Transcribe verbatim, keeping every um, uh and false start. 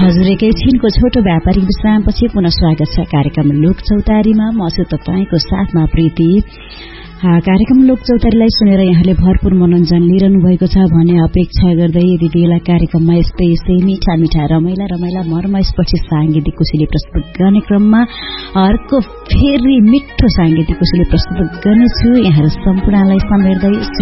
हजुर एकैछिनको छोटो व्यापारिक विश्रामपछि पुनः स्वागत छ कार्यक्रम लोक चौतारीमा। म छु तपाईको साथमा प्रीति। कार्यक्रम लोक चौतारीलाई सुनेर यहाँले भरपूर मनोरञ्जन लिइरहनु भएको छ भन्ने अपेक्षा गर्दै यति बेला कार्यक्रममा यस्तै यस्तै मिठा मिठा रमाइला रमाइला मर्मस्पर्शी सांगीतिक कोसेली प्रस्तुत गर्ने क्रममा अर्को फेरि मिठो सांगीतिक कोसेली प्रस्तुत गर्नेछु। यहाँहरू सम्पूर्णलाई समेट्दै